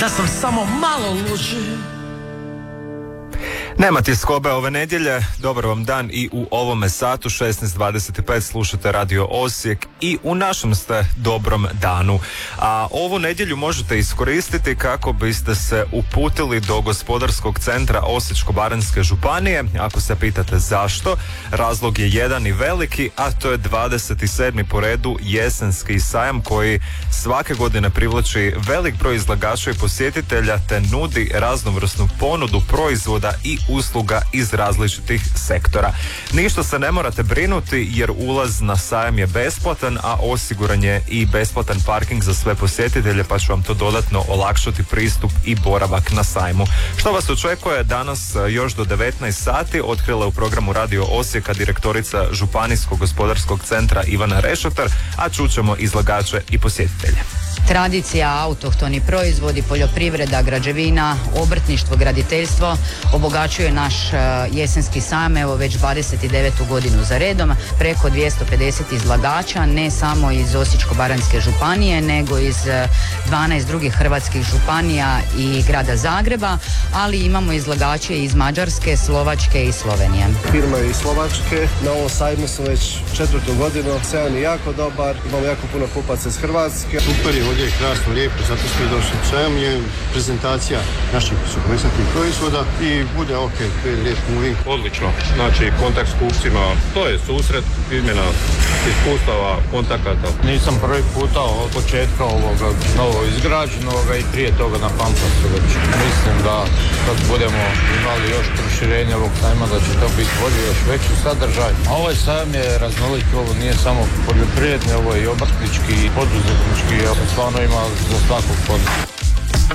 Da sam samo malo luži. Nema tjeskobe ove nedjelje, dobar vam dan i u ovome satu 16:25 slušate Radio Osijek i u našem ste dobrom danu. A ovu nedjelju možete iskoristiti kako biste se uputili do gospodarskog centra Osječko-baranjske županije. Ako se pitate zašto, razlog je jedan i veliki, a to je 27. po redu jesenski sajam koji svake godine privlači velik broj izlagača i posjetitelja te nudi raznovrsnu ponudu proizvoda i usluga iz različitih sektora. Ništa se ne morate brinuti jer ulaz na sajam je besplatan, a osiguran je i besplatan parking za sve posjetitelje, pa ću vam to dodatno olakšati pristup i boravak na sajmu. Što vas očekuje danas još do 19 sati, otkrila u programu Radio Osijeka direktorica Županijskog gospodarskog centra Ivana Rešetar, a čućemo izlagače i posjetitelje. Tradicija, autohtoni proizvodi, poljoprivreda, građevina, obrtništvo, graditeljstvo obogaćuje naš jesenski sajam, evo već 29. godinu za redom, preko 250 izlagača, ne samo iz Osječko-baranjske županije, nego iz 12 drugih hrvatskih županija i grada Zagreba, ali imamo izlagače iz Mađarske, Slovačke i Slovenije. Firma iz Slovačke, na ovom sajmu smo već 4. godinu, sajam je jako dobar, imamo jako puno kupaca iz Hrvatske. Super je, ovdje je krasno, lijepo, zato smo i došli. Sajam je prezentacija naših suhomesnatih proizvoda i bude ok, to je lijep moving. Odlično, znači kontakt s kupcima, to je susret, izmjena iskustava, kontakata. Nisam prvi puta od početka ovoga novo izgrađenoga i prije toga na Pampasu već. Mislim da kad budemo imali još proširenje ovog sajma da će to biti bolje, još veći sadržaj. A ovaj sajam je raznolik, ovo nije samo poljoprivredni, ovo je i obrtnički i poduzetnički, stvarno ima za svakog poduzetnika.